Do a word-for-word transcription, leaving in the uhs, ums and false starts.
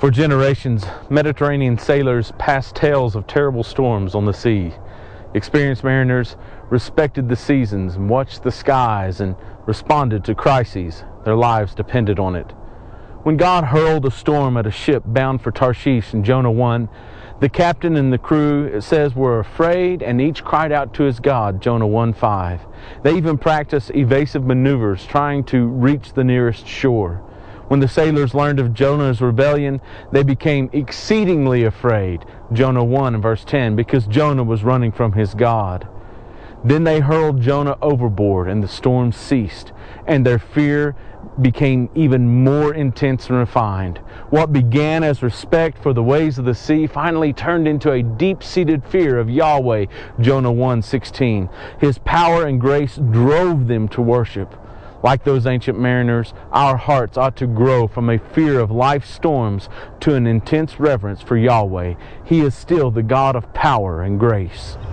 For generations, Mediterranean sailors passed tales of terrible storms on the sea. Experienced mariners respected the seasons and watched the skies and responded to crises. Their lives depended on it. When God hurled a storm at a ship bound for Tarshish in Jonah one, the captain and the crew, it says, were afraid and each cried out to his God, Jonah one five. They even practiced evasive maneuvers trying to reach the nearest shore. When the sailors learned of Jonah's rebellion, they became exceedingly afraid, Jonah one and verse ten, because Jonah was running from his God. Then they hurled Jonah overboard, and the storm ceased, and their fear became even more intense and refined. What began as respect for the ways of the sea finally turned into a deep-seated fear of Yahweh, Jonah one sixteen. His power and grace drove them to worship. Like those ancient mariners, our hearts ought to grow from a fear of life's storms to an intense reverence for Yahweh. He is still the God of power and grace.